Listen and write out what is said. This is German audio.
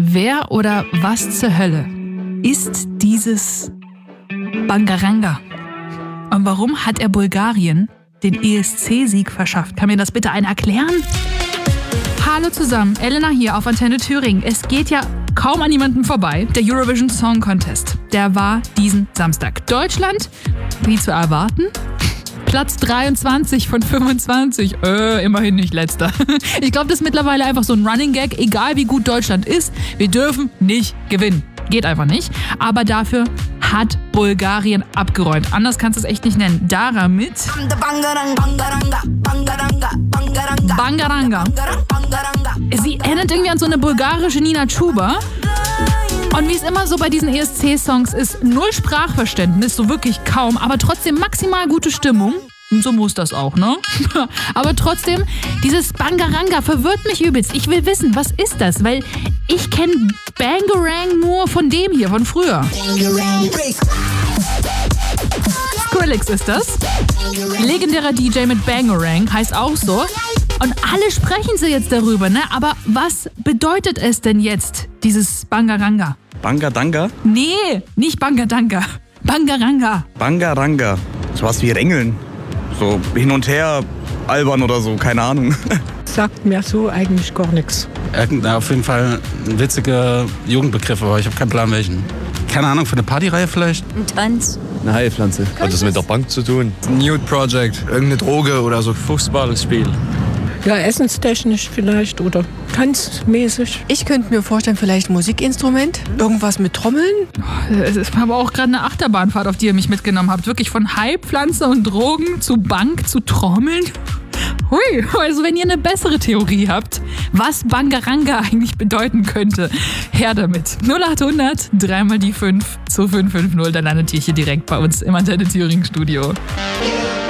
Wer oder was zur Hölle ist dieses Bangaranga? Und warum hat er Bulgarien den ESC-Sieg verschafft? Kann mir das bitte einer erklären? Hallo zusammen, Elena hier auf Antenne Thüringen. Es geht ja kaum an niemandem vorbei. Der Eurovision Song Contest, der war diesen Samstag. Deutschland, wie zu erwarten, Platz 23 von 25. Immerhin nicht letzter. Ich glaube, das ist mittlerweile einfach so ein Running Gag. Egal wie gut Deutschland ist, wir dürfen nicht gewinnen. Geht einfach nicht. Aber dafür hat Bulgarien abgeräumt. Anders kannst du es echt nicht nennen. Dara mit Bangaranga. Sie erinnert irgendwie an so eine bulgarische Nina Chuba. Und wie es immer so bei diesen ESC-Songs ist, null Sprachverständnis, so wirklich kaum, aber trotzdem maximal gute Stimmung. Und so muss das auch, ne? Aber trotzdem, dieses Bangaranga verwirrt mich übelst. Ich will wissen, was ist das? Weil ich kenne Bangarang nur von dem hier, von früher. Skrillex ist das. Legendärer DJ mit Bangarang, heißt auch so. Und alle sprechen sie jetzt darüber, ne? Aber was bedeutet es denn jetzt, dieses Bangaranga? Bangadanga? Nee, nicht Bangadanga. Bangaranga. Bangaranga. Sowas wie Rängeln. So hin und her, albern oder so, keine Ahnung. Sagt mir so eigentlich gar nichts. Auf jeden Fall ein witziger Jugendbegriff, aber ich habe keinen Plan welchen. Keine Ahnung, für eine Partyreihe vielleicht? Ein Tanz. Eine Heilpflanze. Hat das mit der Bank zu tun? Nude Project. Irgendeine Droge oder so. Fußballspiel. Ja, essenstechnisch vielleicht oder tanzmäßig. Ich könnte mir vorstellen, vielleicht ein Musikinstrument. Irgendwas mit Trommeln. Es ist aber auch gerade eine Achterbahnfahrt, auf die ihr mich mitgenommen habt. Wirklich von Heilpflanze und Drogen zu Bank zu Trommeln. Hui, also wenn ihr eine bessere Theorie habt, was Bangaranga eigentlich bedeuten könnte, her damit. 0800 3 mal die 5 zu 550, dann landet ihr hier direkt bei uns im Antenne Thüringen Studio.